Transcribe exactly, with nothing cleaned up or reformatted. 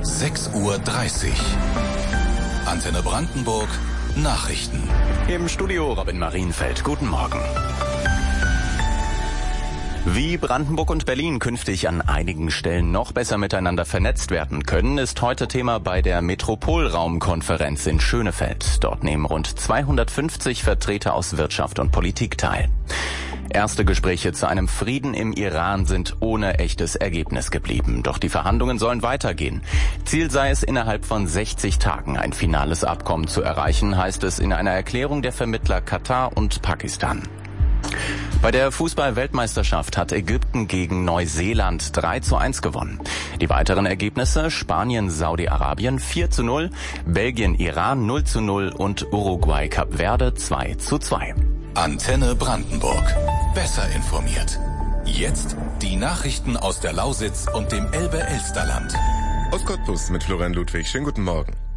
sechs Uhr dreißig. Antenne Brandenburg, Nachrichten. Im Studio Robin Marienfeld. Guten Morgen. Wie Brandenburg und Berlin künftig an einigen Stellen noch besser miteinander vernetzt werden können, ist heute Thema bei der Metropolraumkonferenz in Schönefeld. Dort nehmen rund zweihundertfünfzig Vertreter aus Wirtschaft und Politik teil. Erste Gespräche zu einem Frieden im Iran sind ohne echtes Ergebnis geblieben. Doch die Verhandlungen sollen weitergehen. Ziel sei es, innerhalb von sechzig Tagen ein finales Abkommen zu erreichen, heißt es in einer Erklärung der Vermittler Katar und Pakistan. Bei der Fußball-Weltmeisterschaft hat Ägypten gegen Neuseeland drei zu eins gewonnen. Die weiteren Ergebnisse: Spanien, Saudi-Arabien vier zu null, Belgien, Iran null zu null und Uruguay, Kap Verde zwei zu zwei. Antenne Brandenburg. Besser informiert. Jetzt die Nachrichten aus der Lausitz und dem Elbe-Elster-Land. Aus Cottbus mit Florian Ludwig. Schönen guten Morgen.